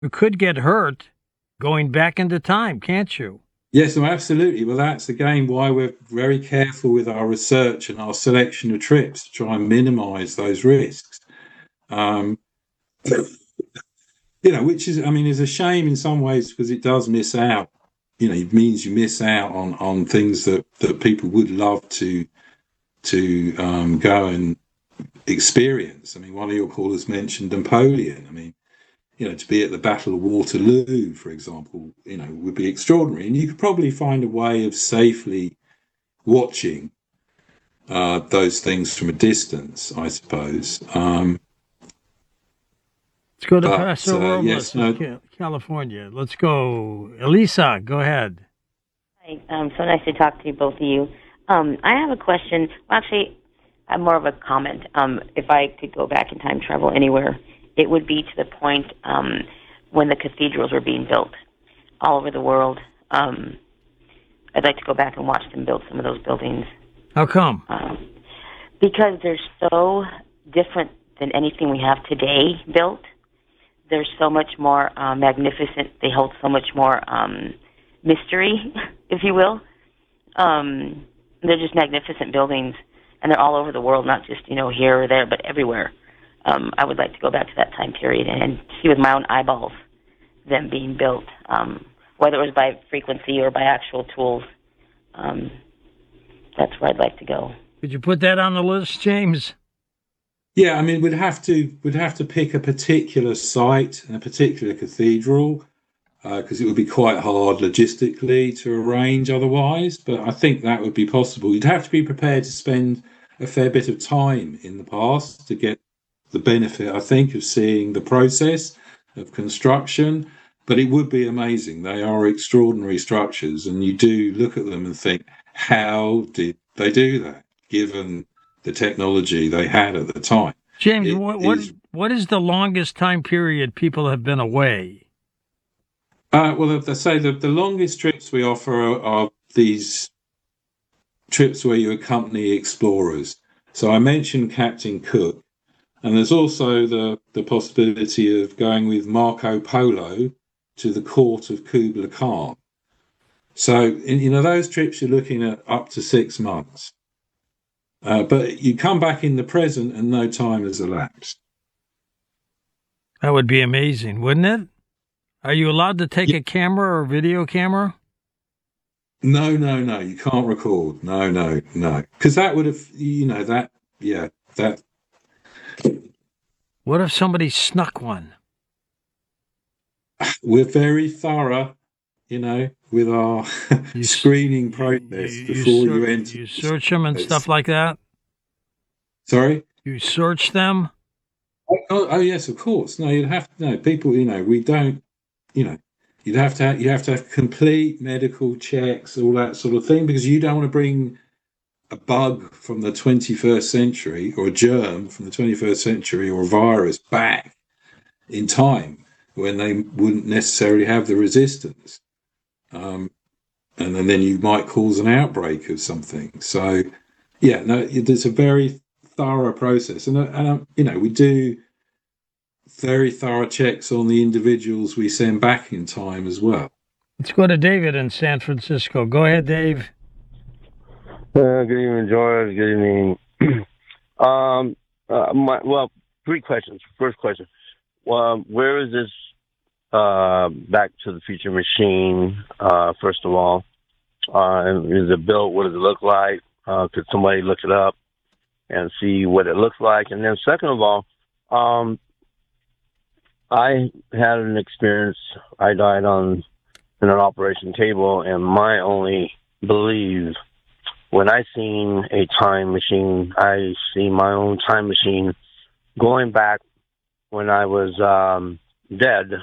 You could get hurt going back into time, can't you? Yes, no, absolutely. Well, that's again why we're very careful with our research and our selection of trips to try and minimise those risks. Um, which is, I mean, is a shame in some ways because it does miss out. It means you miss out on things that people would love to go and experience. I mean, one of your callers mentioned Napoleon. I mean, to be at the Battle of Waterloo, for example, would be extraordinary. And you could probably find a way of safely watching those things from a distance, I suppose. Let's go to But Paso yes, Robles of no, California. Let's go. Elisa, go ahead. Hi, so nice to talk to you, both of you. I have a question. Well, actually, I'm more of a comment. If I could go back in time travel anywhere, it would be to the point when the cathedrals were being built all over the world. I'd like to go back and watch them build some of those buildings. How come? Because they're so different than anything we have today built. They're so much more magnificent. They hold so much more mystery, if you will. They're just magnificent buildings, and they're all over the world, not just here or there, but everywhere. I would like to go back to that time period and see with my own eyeballs them being built, whether it was by frequency or by actual tools. That's where I'd like to go. Could you put that on the list, James? yeah, I mean, we'd have to pick a particular site and a particular cathedral because it would be quite hard logistically to arrange otherwise. But I think that would be possible. You'd have to be prepared to spend a fair bit of time in the past to get the benefit, I think, of seeing the process of construction. But it would be amazing. They are extraordinary structures, and you do look at them and think, how did they do that, given the technology they had at the time? James, It is what is the longest time period people have been away? well, they say that the longest trips we offer are these trips where you accompany explorers. So I mentioned Captain Cook, and there's also the possibility of going with Marco Polo to the court of Kubla Khan. So, those trips you're looking at up to 6 months. But you come back in the present and no time has elapsed. That would be amazing, wouldn't it? Are you allowed to take Yeah. a camera or video camera? No, no, no, you can't record. No, no, no. Because that would have, yeah, that, What if somebody snuck one? we're very thorough, with our You screening process before you enter you this search them and place. stuff like that. Sorry? You search them. Oh, yes, of course. No, you'd have to know people. We don't. You know, you have to have complete medical checks, all that sort of thing, because you don't want to bring a bug from the 21st century or a germ from the 21st century or a virus back in time when they wouldn't necessarily have the resistance, and then you might cause an outbreak of something. So, yeah, no, there's a very thorough process, and we do very thorough checks on the individuals we send back in time as well. Let's go to David in San Francisco. Go ahead, Dave. Good evening, George. Good evening. Three questions. First question: where is this Back to the Future machine? First of all, is it built? What does it look like? Could somebody look it up and see what it looks like? And then, second of all, I had an experience. I died in an operation table, and my only belief. When I seen a time machine, I see my own time machine going back when I was dead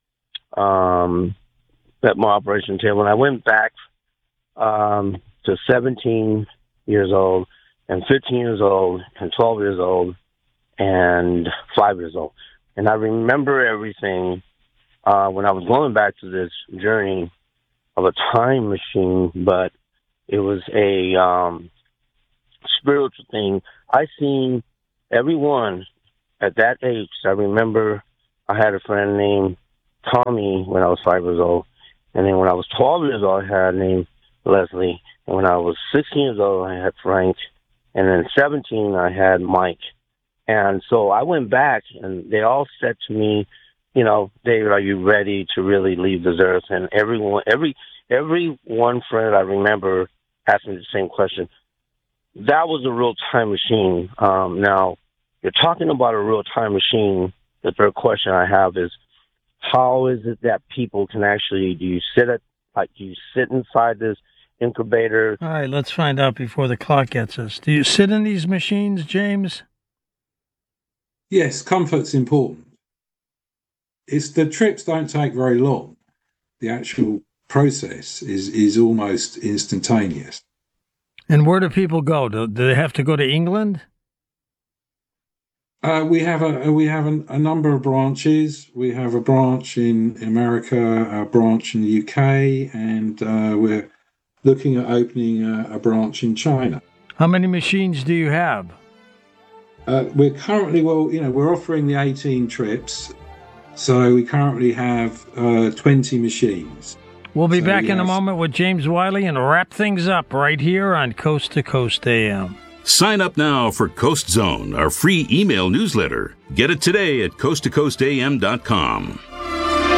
at my operation table. And I went back to 17 years old and 15 years old and 12 years old and 5 years old. And I remember everything when I was going back to this journey of a time machine, but it was a spiritual thing. I seen everyone at that age. I remember I had a friend named Tommy when I was 5 years old. And then when I was 12 years old, I had named Leslie. And when I was 16 years old, I had Frank. And then 17, I had Mike. And so I went back, and they all said to me, you know, David, are you ready to really leave this earth? And every one friend I remember asked me the same question. That was a real time machine. Now, you're talking about a real time machine. The third question I have is, how is it that people can actually, do you sit inside this incubator? All right, let's find out before the clock gets us. Do you sit in these machines, James? Yes, comfort's important. The trips don't take very long. The actual process is almost instantaneous. And where do people go? Do they have to go to England? We have a number of branches. We have a branch in America, a branch in the UK, and we're looking at opening a branch in China. How many machines do you have? We're currently, we're offering the 18 trips, so we currently have 20 machines. We'll be back in a moment with James Wiley and wrap things up right here on Coast to Coast AM. Sign up now for Coast Zone, our free email newsletter. Get it today at coasttocoastam.com.